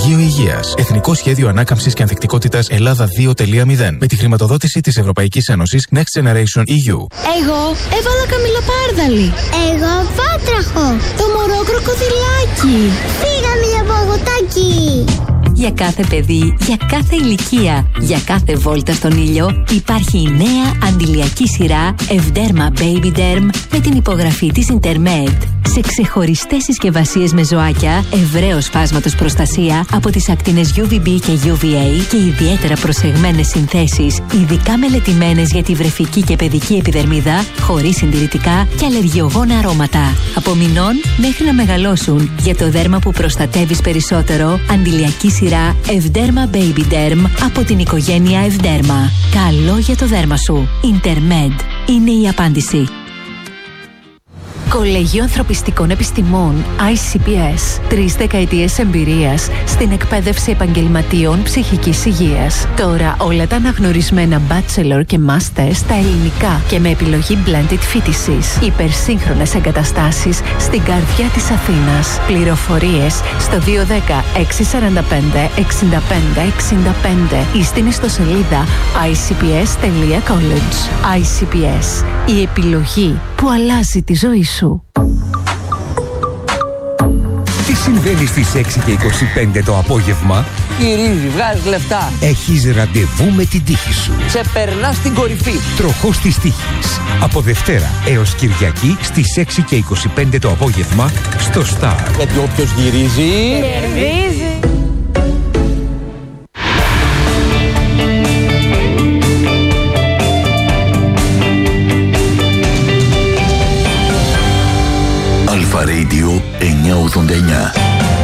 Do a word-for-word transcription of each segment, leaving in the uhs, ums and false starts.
Υπουργείο Υγείας. Εθνικό Σχέδιο Ανάκαμψης και Ανθεκτικότητας Ελλάδα δύο τελεία μηδέν. Με τη χρηματοδότηση της Ευρωπαϊκής Ένωσης Next Generation ι γιου. Εγώ έβαλα καμιλοπάρδαλι. Εγώ βάτραχο. Το μωρό κροκοδιλάκι. Πήγαμε για παγωτάκι. Για κάθε παιδί, για κάθε ηλικία, για κάθε βόλτα στον ήλιο υπάρχει η νέα αντιλιακή σειρά Ευδέρμα Baby Derm με την υπογραφή της Intermed. Σε ξεχωριστές συσκευασίες με ζωάκια, ευρέως φάσματος προστασία από τις ακτίνες γιου βι μπι και γιου βι έι και ιδιαίτερα προσεγμένες συνθέσεις, ειδικά μελετημένες για τη βρεφική και παιδική επιδερμίδα, χωρίς συντηρητικά και αλλεργιογόνα αρώματα. Από μηνών μέχρι να μεγαλώσουν, για το δέρμα που προστατεύεις περισσότερο, αντιλιακή σειρά Ευδέρμα Baby Derm από την οικογένεια Ευδέρμα. Καλό για το δέρμα σου. Intermed είναι η απάντηση. Κολέγιο Ανθρωπιστικών Επιστημών άι σι πι ες. Τρεις δεκαετίες εμπειρίας στην εκπαίδευση επαγγελματίων ψυχικής υγείας. Τώρα όλα τα αναγνωρισμένα bachelor και master στα ελληνικά και με επιλογή blended φοιτησης. Υπερσύγχρονες εγκαταστάσεις στην καρδιά της Αθήνας. Πληροφορίες στο δύο ένα μηδέν έξι τέσσερα πέντε έξι πέντε έξι πέντε ή στην ιστοσελίδα άι σι πι ες τελεία college. άι σι πι ες. Η επιλογή που αλλάζει τη ζωή σου. Τι συμβαίνει στις έξι και είκοσι πέντε το απόγευμα? Γυρίζει, βγάζει λεφτά. Έχεις ραντεβού με την τύχη σου. Σε περνά στην κορυφή. Τροχός της τύχης. Από Δευτέρα έως Κυριακή στις έξι και είκοσι πέντε το απόγευμα στο Star. Γιατί όποιος γυρίζει Κερδίζει. Αλφα Radio εννιακόσια ογδόντα εννιά.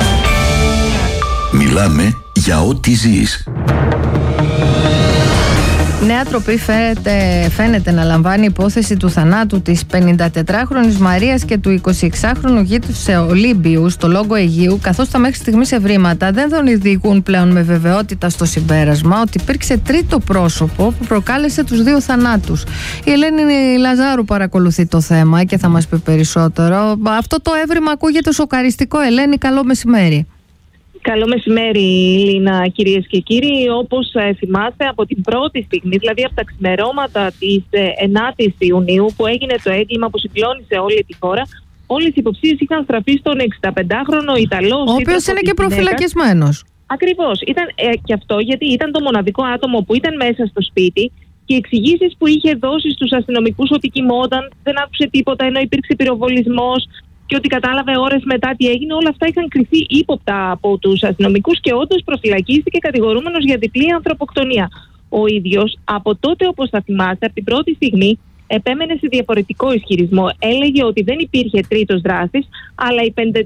Μιλάμε για ό,τι ζεις. Νέα τροπή φαίνεται, φαίνεται να λαμβάνει υπόθεση του θανάτου της πενηντατετράχρονης Μαρίας και του εικοσιεξάχρονου γη του σε Ολύμπιου στο Λόγκο Αιγαίου, καθώς τα μέχρι στιγμής ευρήματα δεν τον οδηγούν πλέον με βεβαιότητα στο συμπέρασμα ότι υπήρξε τρίτο πρόσωπο που προκάλεσε τους δύο θανάτους. Η Ελένη Λαζάρου παρακολουθεί το θέμα και θα μας πει περισσότερο. Αυτό το έβριμα ακούγεται σοκαριστικό. Ελένη, καλό μεσημέρι. Καλό μεσημέρι, Λίνα, κυρίες και κύριοι. Όπως ε, θυμάστε, από την πρώτη στιγμή, δηλαδή από τα ξημερώματα της ε, ενάτης Ιουνίου, που έγινε το έγκλημα που συγκλώνησε όλη τη χώρα, όλες οι υποψίες είχαν στραφεί στον εξηνταπεντάχρονο Ιταλό. Ο οποίος είναι και προφυλακισμένος. Ακριβώς. Ήταν ε, και αυτό γιατί ήταν το μοναδικό άτομο που ήταν μέσα στο σπίτι και οι εξηγήσεις που είχε δώσει στους αστυνομικούς ότι κοιμόταν, δεν άκουσε τίποτα ενώ υπήρξε πυροβολισμός και ότι κατάλαβε ώρες μετά τι έγινε, όλα αυτά είχαν κριθεί ύποπτα από τους αστυνομικούς και όντως προφυλακίστηκε κατηγορούμενος για διπλή ανθρωποκτονία. Ο ίδιος από τότε, όπως θα θυμάστε, από την πρώτη στιγμή επέμενε σε διαφορετικό ισχυρισμό. Έλεγε ότι δεν υπήρχε τρίτος δράστης, αλλά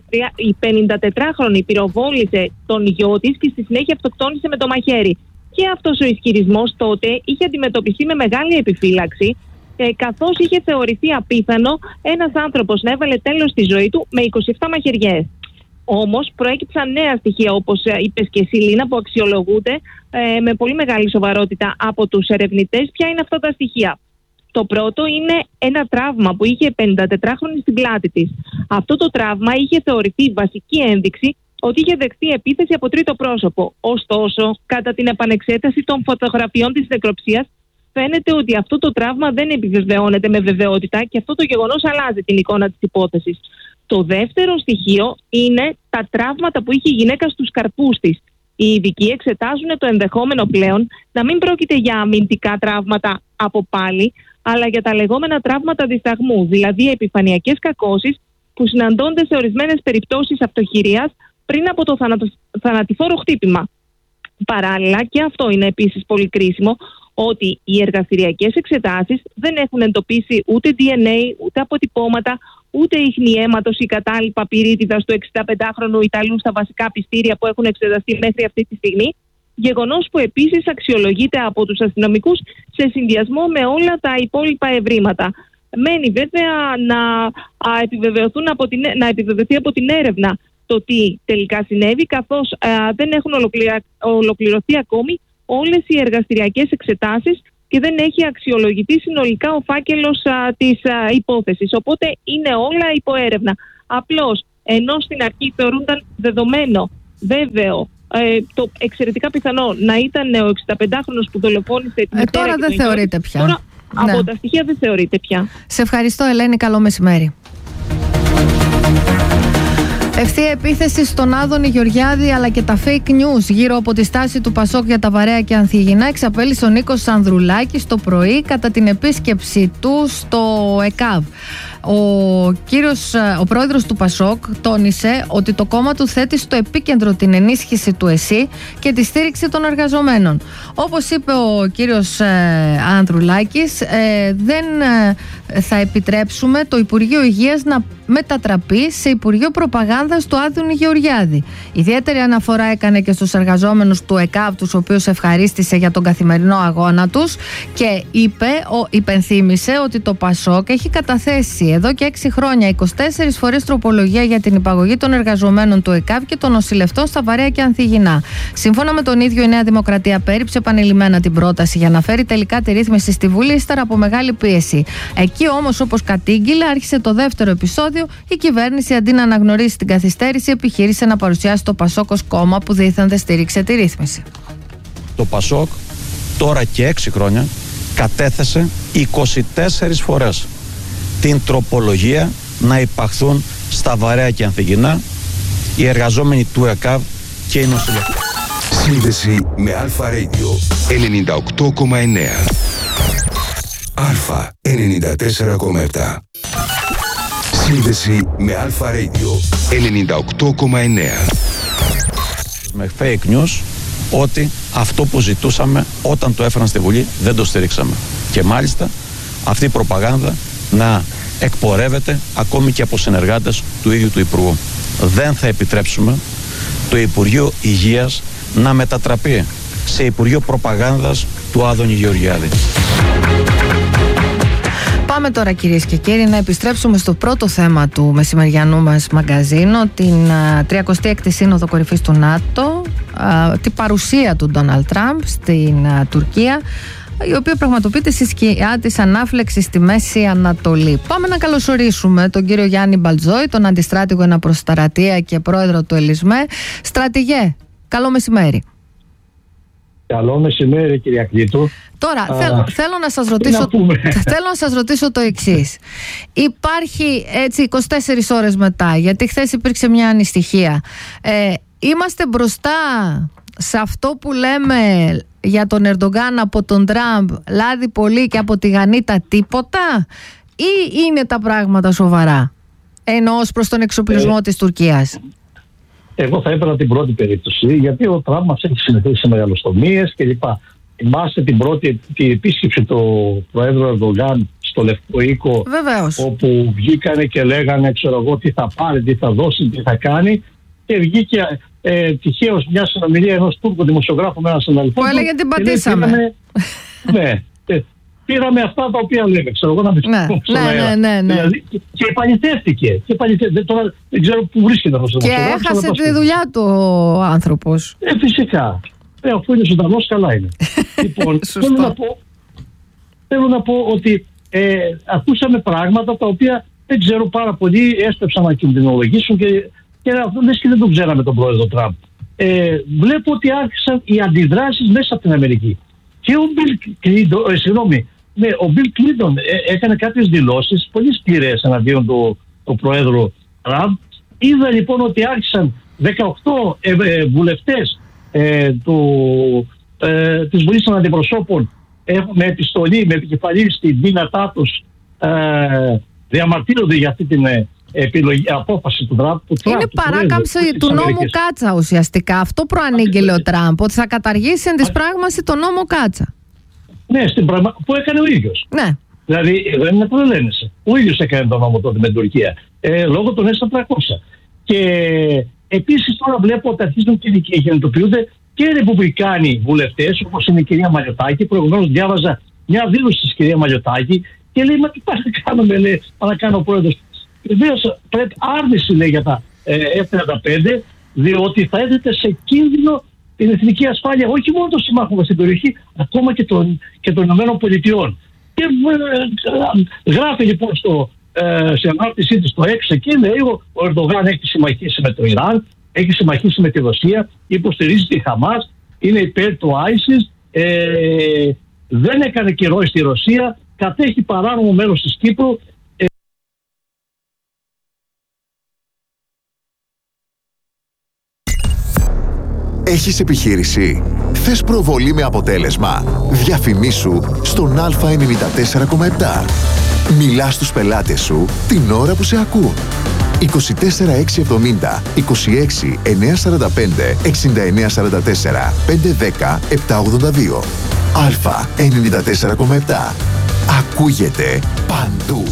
η πενηντατετράχρονη πυροβόλησε τον γιο της και στη συνέχεια αυτοκτόνησε με το μαχαίρι. Και αυτός ο ισχυρισμός τότε είχε αντιμετωπιστεί με μεγάλη επιφύλαξη, καθώς είχε θεωρηθεί απίθανο ένας άνθρωπος να έβαλε τέλος στη ζωή του με είκοσι επτά μαχαιριές. Όμως προέκυψαν νέα στοιχεία, όπως είπες και εσύ, Λίνα, που αξιολογούνται ε, με πολύ μεγάλη σοβαρότητα από τους ερευνητές. Ποια είναι αυτά τα στοιχεία? Το πρώτο είναι ένα τραύμα που είχε πενηντατετράχρονη στην πλάτη της. Αυτό το τραύμα είχε θεωρηθεί βασική ένδειξη ότι είχε δεχτεί επίθεση από τρίτο πρόσωπο. Ωστόσο, κατά την επανεξέταση των φωτογραφιών της νεκροψίας, φαίνεται ότι αυτό το τραύμα δεν επιβεβαιώνεται με βεβαιότητα και αυτό το γεγονός αλλάζει την εικόνα της υπόθεσης. Το δεύτερο στοιχείο είναι τα τραύματα που είχε η γυναίκα στους καρπούς της. Οι ειδικοί εξετάζουν το ενδεχόμενο πλέον να μην πρόκειται για αμυντικά τραύματα από πάλι, αλλά για τα λεγόμενα τραύματα δισταγμού, δηλαδή επιφανειακές κακώσεις που συναντώνται σε ορισμένες περιπτώσεις αυτοχειρίας πριν από το θανατηφόρο χτύπημα. Παράλληλα, και αυτό είναι επίσης πολύ κρίσιμο, ότι οι εργαστηριακές εξετάσεις δεν έχουν εντοπίσει ούτε ντι εν έι, ούτε αποτυπώματα, ούτε ίχνη αίματος ή κατάλοιπα πυρίτιδας του εξηνταπεντάχρονου Ιταλού στα βασικά πιστήρια που έχουν εξεταστεί μέχρι αυτή τη στιγμή. Γεγονός που επίσης αξιολογείται από τους αστυνομικούς σε συνδυασμό με όλα τα υπόλοιπα ευρήματα. Μένει βέβαια να, α, επιβεβαιωθούν από την, να επιβεβαιωθεί από την έρευνα το τι τελικά συνέβη, καθώς α, δεν έχουν ολοκληρα, ολοκληρωθεί ακόμη όλες οι εργαστηριακές εξετάσεις και δεν έχει αξιολογηθεί συνολικά ο φάκελος α, της α, υπόθεσης. Οπότε είναι όλα υπό έρευνα. Απλώς, ενώ στην αρχή θεωρούνταν δεδομένο, βέβαιο, ε, το εξαιρετικά πιθανό να ήταν ο εξηνταπεντάχρονος που δολοφόνησε την ε, τώρα δεν θεωρείται πια. Τώρα ναι. Από τα στοιχεία δεν θεωρείται πια. Σε ευχαριστώ, Ελένη, καλό μεσημέρι. Ευθεία επίθεση στον Άδωνη Γεωργιάδη αλλά και τα fake news γύρω από τη στάση του Πασόκ για τα Βαρέα και Ανθιγεινά εξαπέλυσε ο Νίκος Ανδρουλάκης το πρωί κατά την επίσκεψή του στο ΕΚΑΒ. Ο κύριος, ο πρόεδρος του Πασόκ τόνισε ότι το κόμμα του θέτει στο επίκεντρο την ενίσχυση του ΕΣΥ και τη στήριξη των εργαζομένων. Όπως είπε ο κύριος Ανδρουλάκης, δεν θα επιτρέψουμε το Υπουργείο Υγείας να μετατραπεί σε Υπουργείο Προπαγάνδας του Άδωνη Γεωργιάδη. Ιδιαίτερη αναφορά έκανε και στους εργαζόμενους του ΕΚΑΒ, τους οποίους ευχαρίστησε για τον καθημερινό αγώνα τους και είπε, ο, υπενθύμησε ότι το Πασόκ έχει καταθέσει εδώ και έξι χρόνια είκοσι τέσσερις φορές τροπολογία για την υπαγωγή των εργαζομένων του ΕΚΑΒ και των νοσηλευτών στα Βαρέα και Ανθιγεινά. Σύμφωνα με τον ίδιο, η Νέα Δημοκρατία πέριψε επανειλημμένα την πρόταση για να φέρει τελικά τη ρύθμιση στη Βουλή ύστερα από μεγάλη πίεση. Εκεί όμως, όπως κατήγγειλε, άρχισε το δεύτερο επεισόδιο. Η κυβέρνηση, αντί να αναγνωρίσει την καθυστέρηση, επιχείρησε να παρουσιάσει το Πασόκ ως κόμμα που δήθεν δεν στήριξε τη ρύθμιση. Το Πασόκ τώρα και έξι χρόνια κατέθεσε είκοσι τέσσερις φορές την τροπολογία να υπαχθούν στα Βαρέα και Ανθιγεινά οι εργαζόμενοι του ΕΚΑΒ και οι νοσηλευτές. Σύνδεση με Αλφα Radio ενενήντα οκτώ κόμμα εννέα. Αλφα ενενήντα τέσσερα κόμμα επτά. Σύνδεση με Αλφα Radio ενενήντα οκτώ κόμμα εννέα. Με fake news ότι αυτό που ζητούσαμε όταν το έφεραν στη Βουλή δεν το στηρίξαμε. Και μάλιστα αυτή η προπαγάνδα να εκπορεύεται ακόμη και από συνεργάτες του ίδιου του Υπουργού. Δεν θα επιτρέψουμε το Υπουργείο Υγείας να μετατραπεί σε Υπουργείο Προπαγάνδας του Άδωνη Γεωργιάδη. Πάμε τώρα, κυρίες και κύριοι, να επιστρέψουμε στο πρώτο θέμα του μεσημεριανού μας μαγκαζίνο, την τριακοστή έκτη Σύνοδο Κορυφής του ΝΑΤΟ, α, την παρουσία του Ντόναλντ Τραμπ στην α, Τουρκία, η οποία πραγματοποιείται στη σκιά της ανάφλεξης στη Μέση Ανατολή. Πάμε να καλωσορίσουμε τον κύριο Γιάννη Μπαλτζόη, τον αντιστράτηγο εναπροσταρατεία και πρόεδρο του ΕΛΙΣΜΕ. Στρατηγέ, καλό μεσημέρι. Καλό μεσημέρι, κυρία Κλήτου. Τώρα, Α, θέλω, θέλω, να σας ρωτήσω, να θέλω να σας ρωτήσω το εξής. Υπάρχει έτσι είκοσι τέσσερις ώρες μετά, γιατί χθες υπήρξε μια ανησυχία. Ε, είμαστε μπροστά σε αυτό που λέμε για τον Ερντογκάν από τον Τραμπ, λάδι πολύ και από τη Γανίτα τίποτα, ή είναι τα πράγματα σοβαρά, ενώ ως προς τον εξοπλισμό ε, της Τουρκίας? Εγώ θα έπαιρνα την πρώτη περίπτωση, γιατί ο Τραμπ μας έχει συνηθίσει σε μεγαλοστομίες κλπ. Θυμάστε την πρώτη την επίσκεψη του Προέδρου Ερντογκάν στο Λευκό Οίκο, Βεβαίως. όπου βγήκανε και λέγανε, ξέρω εγώ, τι θα πάρει, τι θα δώσει, τι θα κάνει, και βγήκε ε, τυχαίως μια συνομιλία ενός Τούρκου δημοσιογράφου με έναν συναδελφό που έλεγε την πατήσαμε. Ναι, ε, πήραμε αυτά τα οποία λέμε, ξέρω εγώ, να μην ναι, ναι, ναι, ναι. Δηλαδή, και επαληθεύτηκε. Και επαληθεύτηκε. Τώρα δεν ξέρω πού βρίσκεται αυτός ο δημοσιογράφος. Και έχασε τη δουλειά του ο άνθρωπος. Ε, φυσικά. Ε, αφού είναι ζωντανός, καλά είναι. Λοιπόν, θέλω να, πω, θέλω να πω ότι ε, ακούσαμε πράγματα τα οποία δεν ξέρω, πάρα πολλοί έστρεψαν να κινδυνολογήσουν και, και λες και δεν τον ξέραμε τον πρόεδρο Τραμπ. Ε, βλέπω ότι άρχισαν οι αντιδράσεις μέσα από την Αμερική. Και ο Μπιλ Κλίντον, ε, συγγνώμη, ναι, ο Μπιλ Κλίντον ε, έκανε κάποιες δηλώσεις πολύ σκληρές εναντίον του, του πρόεδρου Τραμπ. Είδα λοιπόν ότι άρχισαν δεκαοκτώ ε, ε, βουλευτές ε, του, ε, της Βουλής των Αντιπροσώπων ε, με επιστολή, με επικεφαλή στην δύνατά τους ε, διαμαρτύρονται για αυτή την ε, επιλογή, απόφαση του Τραμπ. Του Είναι Τραμπ, παράκαμψη του, του νόμου Κάτσα ουσιαστικά. Αυτό προανήγγειλε ο Τραμπ, ότι θα καταργήσει εν της πράγμαση τον νόμο Κάτσα. Ναι, στην πραγμα... που έκανε ο ίδιος. Ναι. Δηλαδή δεν είναι προλένεσαι. Ο ίδιος έκανε τον νόμο τότε με την Τουρκία. Ε, λόγω των έστα τριακόσια. Και επίσης τώρα βλέπω ότι αρχίζουν και κινητοποιούνται και ρεπουμπλικάνοι βουλευτές, όπως είναι η κυρία Μαλιωτάκη. Προηγουμένως διάβαζα μια δήλωση της κυρία Μαλιωτάκη και λέει: μα τι πάνε να κάνουμε, λέει, να κάνω ο πρόεδρος. Βεβαίως πρέπει άρνηση, λέει, για τα ε, εφ τριάντα πέντε, διότι θα έδεται σε κίνδυνο την εθνική ασφάλεια όχι μόνο των συμμάχων μας στην περιοχή, ακόμα και των, και των Ηνωμένων Πολιτειών. Και ε, γράφει λοιπόν στο, ε, σε ανάρτησή της το έξι εκεί, λέει: ο Ερντογάν έχει συμμαχίσει με το Ιράν, έχει συμμαχίσει με τη Ρωσία, υποστηρίζει τη Χαμάς, είναι υπέρ του άισις, ε, δεν έκανε καιρό στη Ρωσία, κατέχει παράνομο μέρος της Κύπρου. Ε, Έχεις επιχείρηση? Θες προβολή με αποτέλεσμα? Διαφημίσου στον Α ενενήντα τέσσερα κόμμα επτά. Μιλά στους πελάτες σου την ώρα που σε ακούν. είκοσι τέσσερα έξι εβδομήντα, είκοσι έξι εννιακόσια σαράντα πέντε, εξήντα εννέα σαράντα τέσσερα, πεντακόσια δέκα, επτακόσια ογδόντα δύο. Α ενενήντα τέσσερα κόμμα επτά. Ακούγεται παντού.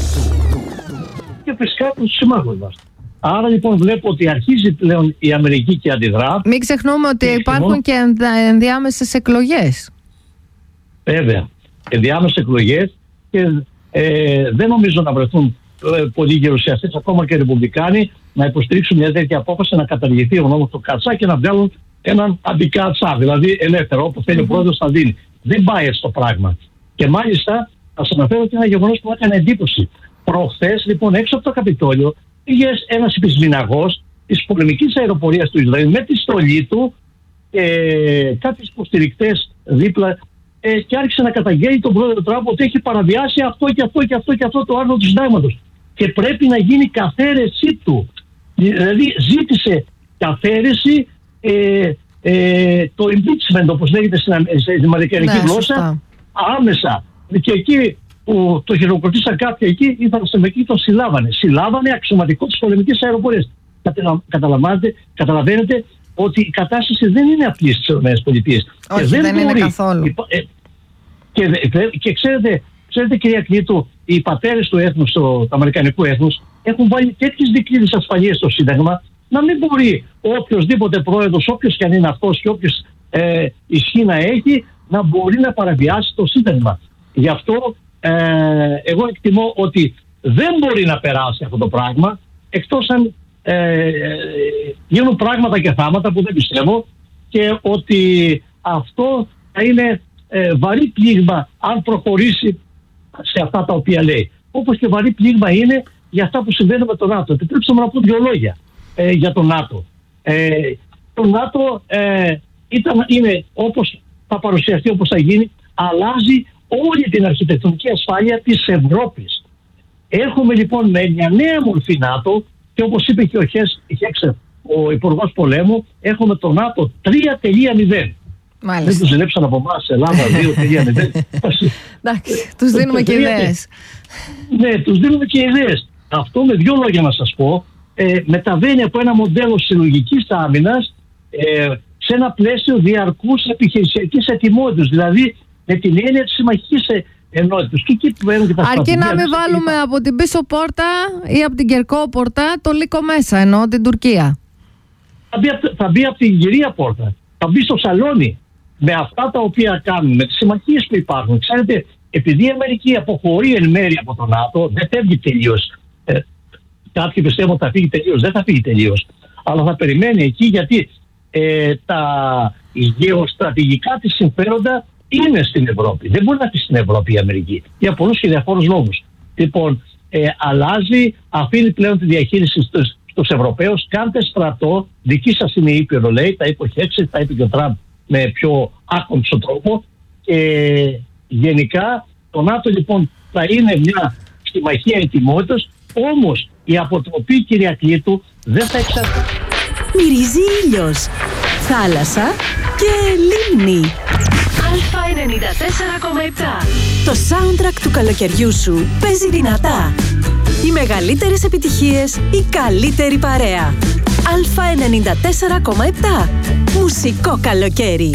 Και φυσικά τους συμμάχους μας. Άρα λοιπόν βλέπω ότι αρχίζει πλέον η Αμερική και αντιδρά. Μην ξεχνούμε ότι και υπάρχουν μόνο... και ενδιάμεσες εκλογές. Βέβαια. Ενδιάμεσες εκλογές και ε, δεν νομίζω να βρεθούν ε, πολλοί γερουσιαστές, ακόμα και ρεπουμπλικάνοι, να υποστηρίξουν μια τέτοια απόφαση να καταργηθεί ο νόμος του Κατσά και να βγάλουν έναν αντικάτσά, δηλαδή ελεύθερο, όπως θέλει mm-hmm. ο πρόεδρος θα δίνει. Δεν πάει έτσι το πράγμα. Και μάλιστα θα σας αναφέρω ότι ένα γεγονός που έκανε εντύπωση. Προχθές λοιπόν έξω από το Καπιτόλιο πήγε ένας επισμηναγός της πολεμικής αεροπορίας του Ισραήλ με τη στολή του και ε, κάποιοι υποστηρικτές δίπλα ε, και άρχισε να καταγγέλει τον πρόεδρο Τραμπ ότι έχει παραβιάσει αυτό και αυτό και αυτό και αυτό το άρθρο του συντάγματος και πρέπει να γίνει καθαίρεσή του. Δηλαδή ζήτησε καθαίρεση ε, ε, το impeachment, όπως λέγεται στην, στην αμερικανική ναι, γλώσσα, σωστά. Άμεσα. Και εκεί που το χειροκροτήσαν κάποιοι εκεί, ήρθαν στην Αμερική και τον συλλάβανε. Συλλάβανε αξιωματικό της πολεμικής αεροπορίας. Καταλαβαίνετε, καταλαβαίνετε ότι η κατάσταση δεν είναι απλή στις ΗΠΑ. Όχι, δεν, δεν είναι καθόλου. Και, και ξέρετε, ξέρετε, κυρία Κλήτου, οι πατέρες του έθνους, του αμερικανικού έθνους, έχουν βάλει τέτοιες δικλείδες ασφαλείας στο Σύνταγμα, να μην μπορεί οποιοδήποτε πρόεδρος, όποιος και αν είναι αυτός και όποιος ε, ισχύ να έχει, να μπορεί να παραβιάσει το Σύνταγμα. Γι' αυτό ε, εγώ εκτιμώ ότι δεν μπορεί να περάσει αυτό το πράγμα, εκτός αν ε, γίνουν πράγματα και θάματα που δεν πιστεύω, και ότι αυτό θα είναι ε, βαρύ πλήγμα αν προχωρήσει σε αυτά τα οποία λέει. Όπως και βαρύ πλήγμα είναι για αυτά που συμβαίνουν με το ΝΑΤΟ. Επιτρέψτε μου να πω δύο λόγια ε, για το ΝΑΤΟ. Ε, το ΝΑΤΟ ε, ήταν, είναι όπως θα παρουσιαστεί, όπως θα γίνει, αλλάζει όλη την αρχιτεκτονική ασφάλεια της Ευρώπης. Έχουμε λοιπόν με μια νέα μορφή ΝΑΤΟ και όπως είπε και ο Χέξερ, ο Υπουργός Πολέμου, έχουμε το ΝΑΤΟ τρία τελεία μηδέν. Δεν τους ζηλέψαν από εμάς Ελλάδα δύο τελεία μηδέν. Εντάξει, τους δίνουμε και ιδέες. Ναι, τους δίνουμε και ιδέες. Αυτό με δύο λόγια να σας πω, ε, μεταβαίνει από ένα μοντέλο συλλογικής άμυνας ε, σε ένα πλαίσιο διαρκούς επιχειρησιακής ετοιμότητας. Δηλαδή με την έννοια της συμμαχικής ενότητας. Και εκεί που και τα αρκεί να μην βάλουμε είπα. από την πίσω πόρτα ή από την κερκόπορτα το λύκο μέσα, εννοώ την Τουρκία. Θα μπει, θα μπει από την κυρία πόρτα. Θα μπει στο σαλόνι με αυτά τα οποία κάνουν, με τις συμμαχίες που υπάρχουν. Ξέρετε, επειδή η Αμερική αποχωρεί εν μέρει από το ΝΑΤΟ, δεν φεύγει τελείως. Ε, κάποιοι πιστεύουν ότι θα φύγει τελείως. Δεν θα φύγει τελείως. Αλλά θα περιμένει εκεί, γιατί ε, τα γεωστρατηγικά της συμφέροντα είναι στην Ευρώπη. Δεν μπορεί να πει στην Ευρώπη η Αμερική. Για πολλούς και διαφόρους λόγους. Λοιπόν, ε, αλλάζει, αφήνει πλέον τη διαχείριση στους, στους Ευρωπαίους. Κάντε στρατό, δική σας είναι η Ήπειρο, λέει, τα είπε ο Χέξερ, τα είπε και ο Τραμπ με πιο άκομψο τρόπο. Και γενικά το ΝΑΤΟ λοιπόν θα είναι μια συμμαχία ετοιμότητας, όμως η αποτροπή, κυρία Κλήτου, δεν θα εξαρτηθεί. Μυρίζει ήλιος, θάλασσα και λίμνη. Α ενενήντα τέσσερα κόμμα επτά. Το soundtrack του καλοκαιριού σου παίζει δυνατά. Οι μεγαλύτερες επιτυχίες, η καλύτερη παρέα. Α ενενήντα τέσσερα κόμμα επτά. Μουσικό καλοκαίρι.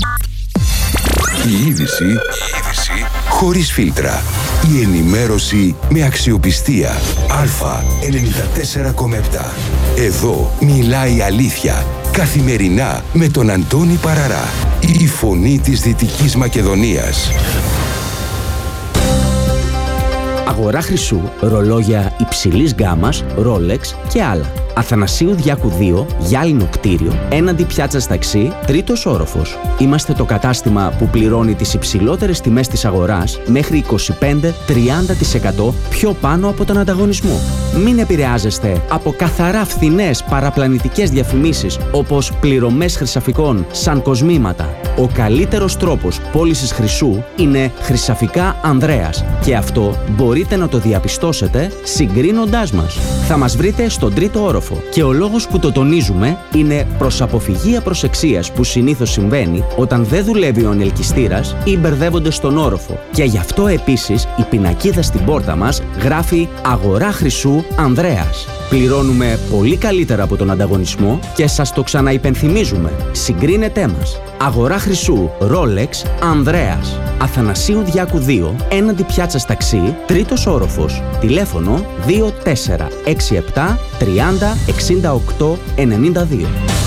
Η είδηση, η είδηση χωρίς φίλτρα. Η ενημέρωση με αξιοπιστία. Α ενενήντα τέσσερα κόμμα επτά. Εδώ μιλάει η αλήθεια. Καθημερινά με τον Αντώνη Παραρά. Η φωνή της Δυτικής Μακεδονίας. Αγορά χρυσού, ρολόγια υψηλής γκάμας, Rolex και άλλα. Αθανασίου Διάκου δύο, γυάλινο κτίριο, έναντι πιάτσας ταξί, τρίτος όροφος. Είμαστε το κατάστημα που πληρώνει τις υψηλότερες τιμές της αγοράς μέχρι είκοσι πέντε με τριάντα τοις εκατό πιο πάνω από τον ανταγωνισμό. Μην επηρεάζεστε από καθαρά φθηνές παραπλανητικές διαφημίσεις όπως πληρωμές χρυσαφικών σαν κοσμήματα. Ο καλύτερος τρόπος πώλησης χρυσού είναι Χρυσαφικά Ανδρέας και αυτό μπορείτε να το διαπιστώσετε συγκρίνοντάς μας. Θα μας βρείτε στον τρίτο όροφο. Και ο λόγος που το τονίζουμε είναι προς αποφυγή απροσεξίας που συνήθως συμβαίνει όταν δεν δουλεύει ο ανελκυστήρας ή μπερδεύονται στον όροφο. Και γι' αυτό επίσης η πινακίδα στην πόρτα μας γράφει «Αγορά χρυσού Ανδρέας». Πληρώνουμε πολύ καλύτερα από τον ανταγωνισμό και σας το ξαναυπενθυμίζουμε. Συγκρίνετέ μας. Αγορά χρυσού Rolex Ανδρέας. Αθανασίου Διάκου δύο, έναντι πιάτσας ταξί, τρίτος όροφος. Τηλέφωνο δύο τέσσερα έξι επτά τριάντα εξήντα οκτώ ενενήντα δύο.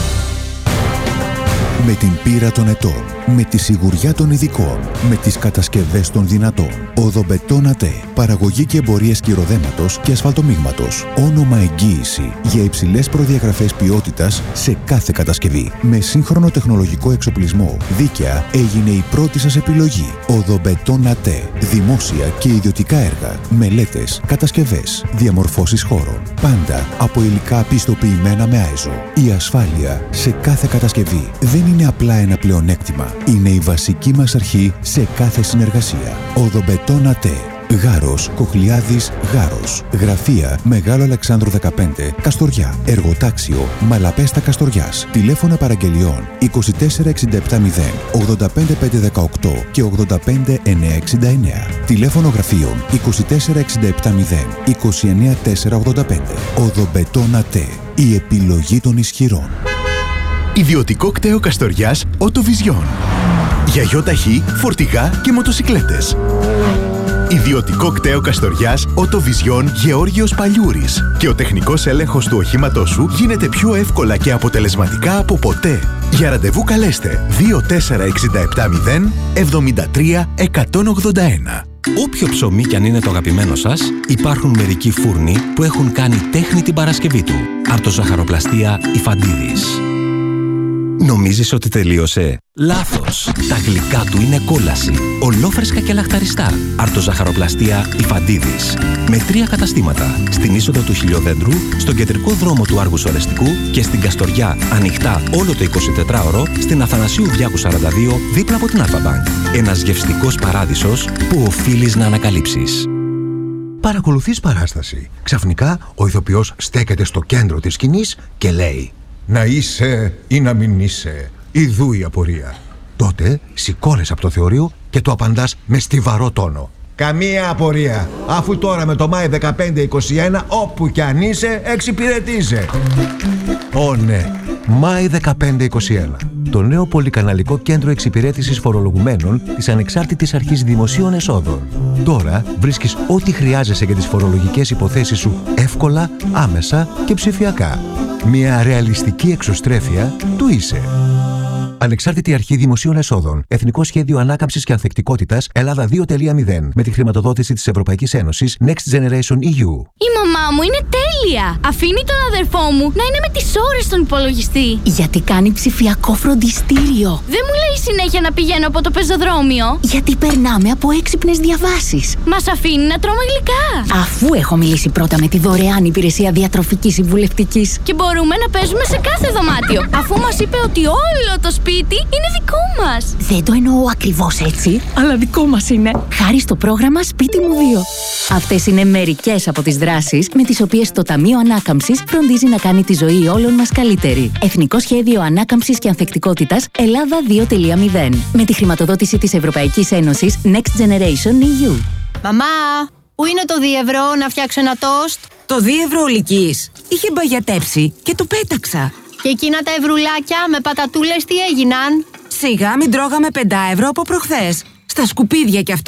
Με την πείρα των ετών, με τη σιγουριά των ειδικών, με τις κατασκευές των δυνατών. Οδομπετόν ΑΤΕ. Παραγωγή και εμπορία σκυροδέματος και ασφαλτομίγματος. Όνομα εγγύηση για υψηλές προδιαγραφές ποιότητας σε κάθε κατασκευή. Με σύγχρονο τεχνολογικό εξοπλισμό. Δίκαια έγινε η πρώτη σας επιλογή. Οδομπετόν ΑΤΕ. Δημόσια και ιδιωτικά έργα. Μελέτες, κατασκευές, διαμορφώσεις χώρων. Πάντα από υλικά πιστοποιημένα με άιζο. Η ασφάλεια σε κάθε κατασκευή δεν είναι απλά ένα πλεονέκτημα. Είναι η βασική μας αρχή σε κάθε συνεργασία. Οδομπετόν ΑΤΕ. Γάρος, Κοχλιάδης, Γάρος. Γραφεία Μεγάλο Αλεξάνδρου δεκαπέντε, Καστοριά. Εργοτάξιο Μαλαπέστα Καστοριάς. Τηλέφωνα παραγγελιών είκοσι τέσσερα εξήντα επτά μηδέν ογδόντα πέντε πεντακόσια δεκαοκτώ και ογδόντα πέντε εννιακόσια εξήντα εννέα. Τηλέφωνο γραφείων είκοσι τέσσερα εξήντα επτά μηδέν είκοσι εννέα τετρακόσια ογδόντα πέντε. Οδομπετόν ΑΤΕ. Η επιλογή των ισχυρών. Ιδιωτικό κτέο Καστοριάς Οτοβιζιόν. Για γιοταχή, φορτηγά και μοτοσικλέτες. Ιδιωτικό κτέο Καστοριάς Οτοβιζιόν Γεώργιος Παλιούρης. Και ο τεχνικός έλεγχος του οχήματός σου γίνεται πιο εύκολα και αποτελεσματικά από ποτέ. Για ραντεβού καλέστε δύο τέσσερα εξήντα επτά μηδέν εβδομήντα τρία εκατόν ογδόντα ένα. Όποιο ψωμί κι αν είναι το αγαπημένο σας, υπάρχουν μερικοί φούρνοι που έχουν κάνει τέχνη την Παρασκευή του. Αρτοζαχαροπλαστεία Ιφαντίδης. Νομίζεις ότι τελείωσε? Λάθος! Τα γλυκά του είναι κόλαση. Ολόφρεσκα και λαχταριστά. Αρτοζαχαροπλαστεία Ιφαντίδης. Με τρία καταστήματα. Στην είσοδο του Χιλιοδέντρου, στον κεντρικό δρόμο του Άργους Ορεστικού και στην Καστοριά ανοιχτά όλο το εικοσιτετράωρο στην Αθανασίου Διάκου σαράντα δύο δίπλα από την Αλφα-Μπανκ. Ένας γευστικός παράδεισος που οφείλεις να ανακαλύψεις. Παρακολουθείς παράσταση. Ξαφνικά ο ηθοποιός στέκεται στο κέντρο της σκηνής και λέει «Να είσαι ή να μην είσαι, ιδού η απορία». Τότε σηκώνεσαι από το θεωρείο και το απαντάς με στιβαρό τόνο. «Καμία απορία, αφού τώρα με το Μάη δεκαπέντε είκοσι ένα όπου κι αν είσαι εξυπηρετείσαι». Ω ναι, Μάη δεκαπέντε είκοσι ένα. Το νέο πολυκαναλικό κέντρο εξυπηρέτησης φορολογουμένων της Ανεξάρτητης Αρχής Δημοσίων Εσόδων. Τώρα βρίσκεις ό,τι χρειάζεσαι για τις φορολογικές υποθέσεις σου εύκολα, άμεσα και ψηφιακά. Μια ρεαλιστική εξωστρέφεια του είσαι. Ανεξάρτητη Αρχή Δημοσίων Εσόδων. Εθνικό Σχέδιο Ανάκαμψης και Ανθεκτικότητας Ελλάδα δύο τελεία μηδέν. Με τη χρηματοδότηση της Ευρωπαϊκής Ένωσης Next Generation ι γιου. Η μαμά μου είναι τέλεια! Αφήνει τον αδερφό μου να είναι με τις ώρες στον υπολογιστή. Γιατί κάνει ψηφιακό φροντιστήριο. Δεν μου λέει συνέχεια να πηγαίνω από το πεζοδρόμιο. Γιατί περνάμε από έξυπνες διαβάσεις. Μας αφήνει να τρώμε γλυκά. Αφού έχω μιλήσει πρώτα με τη δωρεάν υπηρεσία διατροφικής συμβουλευτικής. Και μπορούμε να παίζουμε σε κάθε δωμάτιο. Αφού μας είπε ότι όλο το σπίτι είναι δικό μας. Δεν το εννοώ ακριβώς έτσι, αλλά δικό μας είναι. Χάρη στο πρόγραμμα Σπίτι μου δύο. Αυτές είναι μερικές από τις δράσεις με τις οποίες το Ταμείο Ανάκαμψης φροντίζει να κάνει τη ζωή όλων μας καλύτερη. Εθνικό Σχέδιο Ανάκαμψης και Ανθεκτικότητας Ελλάδα δύο τελεία μηδέν. Με τη χρηματοδότηση της Ευρωπαϊκής Ένωσης Next Generation ι γιου. Μαμά, πού είναι το δίευρο να φτιάξω ένα τόστ? Το δίευρο Ολικής είχε μπαγιατέψει και το πέταξα. Και εκείνα τα ευρουλάκια με πατατούλες τι έγιναν? Σιγά μην τρώγαμε πέντε ευρώ από προχθές. Στα σκουπίδια κι αυτό.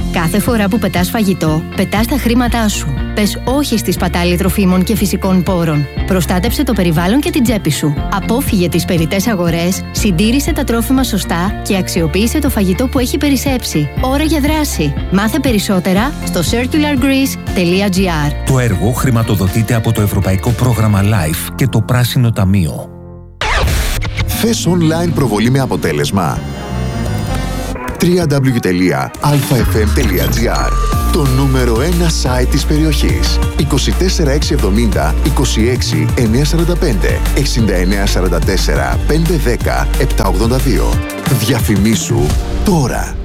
Κάθε φορά που πετάς φαγητό, πετάς τα χρήματά σου. Πες όχι στη σπατάλη τροφίμων και φυσικών πόρων. Προστάτεψε το περιβάλλον και την τσέπη σου. Απόφυγε τις περιττές αγορές, συντήρησε τα τρόφιμα σωστά και αξιοποίησε το φαγητό που έχει περισσέψει. Ώρα για δράση. Μάθε περισσότερα στο circular greece τελεία gr. Το έργο χρηματοδοτείται από το Ευρωπαϊκό Πρόγραμμα LIFE και το Πράσινο Ταμείο. Θες online προβολή με αποτέλεσμα? double-u double-u double-u τελεία αλφα εφ εμ τελεία τζι άρ. Το νούμερο ένα site της περιοχής. είκοσι τέσσερα έξι εβδομήντα είκοσι έξι εννιακόσια σαράντα πέντε εξήντα εννέα σαράντα τέσσερα πεντακόσια δέκα επτακόσια ογδόντα δύο. Διαφημίσου τώρα.